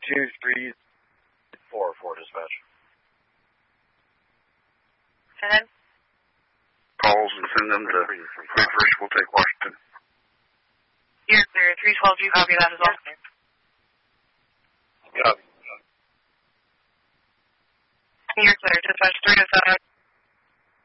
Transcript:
2344 dispatch. And then? Calls and send them to First We'll Take Washington. You're clear. 312, do you copy that as well? Copy. You're clear. Dispatch 307.